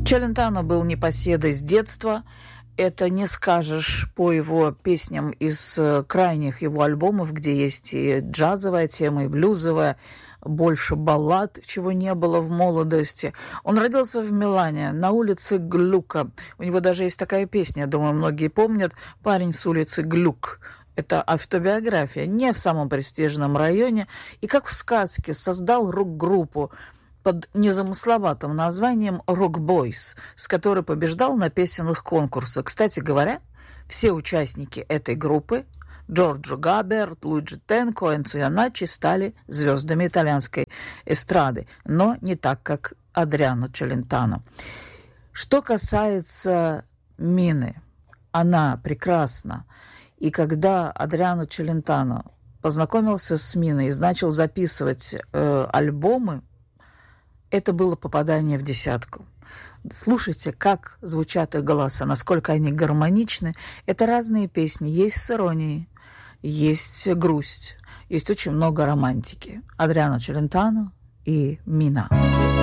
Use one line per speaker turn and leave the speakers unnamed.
Челентано был непоседой с детства. Это не скажешь по его песням из крайних его альбомов, где есть и джазовая тема, и блюзовая, больше баллад, чего не было в молодости. Он родился в Милане, на улице Глюка. У него даже есть такая песня, я думаю, многие помнят, «Парень с улицы Глюк». Это автобиография, не в самом престижном районе. И как в сказке создал рок-группу под незамысловатым названием «Rock Boys», с которой побеждал на песенных конкурсах. Кстати говоря, все участники этой группы Джорджо Габерт, Луиджи Тенко, Энцо Яначчи стали звездами итальянской эстрады, но не так, как Адриано Челентано. Что касается Мины, она прекрасна. И когда Адриано Челентано познакомился с Миной и начал записывать альбомы, это было попадание в десятку. Слушайте, как звучат их голоса, насколько они гармоничны. Это разные песни. Есть с иронией, есть грусть, есть очень много романтики. Адриано Челентано и Мина.